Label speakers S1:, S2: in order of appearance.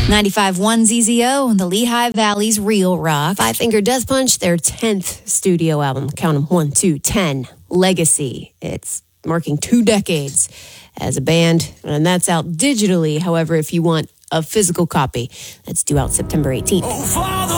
S1: 95.1 ZZO, the Lehigh Valley's Real Rock.
S2: Five Finger Death Punch, their 10th studio album. Count them, 1, 2, 10. Legacy. It's marking 2 decades as a band, and that's out digitally. However, if you want a physical copy, that's due out September 18th.